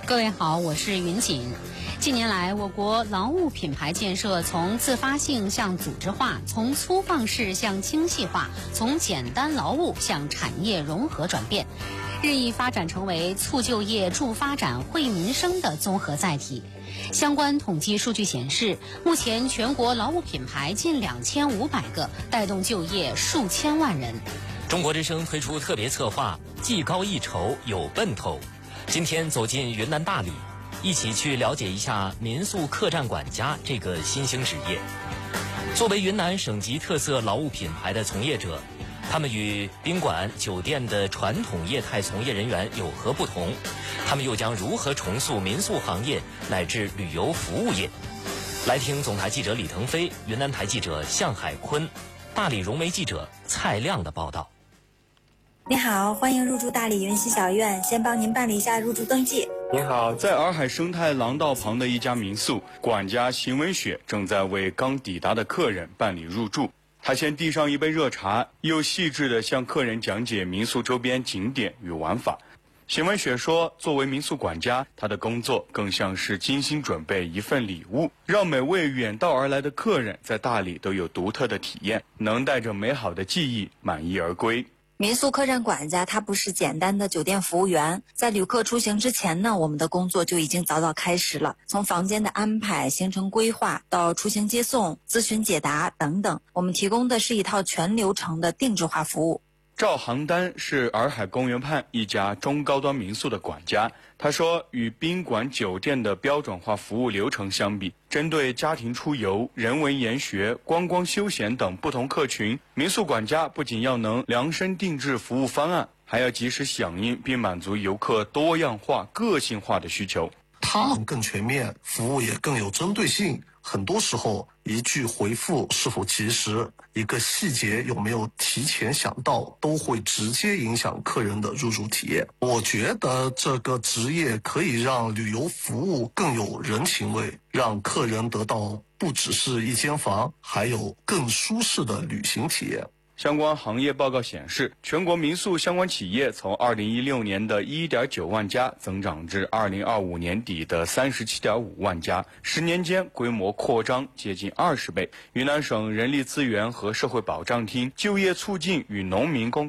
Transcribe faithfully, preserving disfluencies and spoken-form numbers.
各位好，我是云锦。近年来，我国劳务品牌建设从自发性向组织化，从粗放式向精细化，从简单劳务向产业融合转变，日益发展成为促就业、助发展、惠民生的综合载体。相关统计数据显示，目前全国劳务品牌近两千五百个，带动就业数千万人。 中国之声推出特别策划，技高一筹有奔头。今天走进云南大理，一起去了解一下民宿客栈管家这个新兴职业。作为云南省级特色劳务品牌的从业者，他们与宾馆、酒店的传统业态从业人员有何不同？他们又将如何重塑民宿行业乃至旅游服务业？来听总台记者李腾飞、云南台记者向海坤、大理融媒记者蔡亮的报道。 你好，欢迎入住大理云溪小院，先帮您办理一下入住登记。 您好，在洱海生态廊道旁的一家民宿，管家邢文雪正在为刚抵达的客人办理入住。他先递上一杯热茶，又细致地向客人讲解民宿周边景点与玩法。邢文雪说，作为民宿管家，他的工作更像是精心准备一份礼物，让每位远道而来的客人在大理都有独特的体验，能带着美好的记忆满意而归。 民宿客栈管家他不是简单的酒店服务员，在旅客出行之前呢，我们的工作就已经早早开始了，从房间的安排、行程规划到出行接送、咨询解答等等，我们提供的是一套全流程的定制化服务。 赵航丹是洱海公园畔一家中高端民宿的管家。他说，与宾馆酒店的标准化服务流程相比，针对家庭出游、人文研学、观光休闲等不同客群，民宿管家不仅要能量身定制服务方案，还要及时响应并满足游客多样化、个性化的需求。 他们更全面，服务也更有针对性。很多时候，一句回复是否及时，一个细节有没有提前想到，都会直接影响客人的入住体验。我觉得这个职业可以让旅游服务更有人情味，让客人得到不只是一间房，还有更舒适的旅行体验。 相关行业报告显示，全国民宿相关企业从二零一六年的 一点九万家增长至二零二五年底的 三十七点五万家，十年间规模扩张接近二十倍。云南省人力资源和社会保障厅就业促进与农民工